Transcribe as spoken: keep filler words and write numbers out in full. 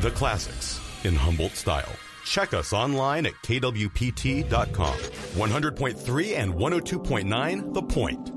the classics in Humboldt style. Check us online at K W P T dot com. one hundred point three and one oh two point nine The Point.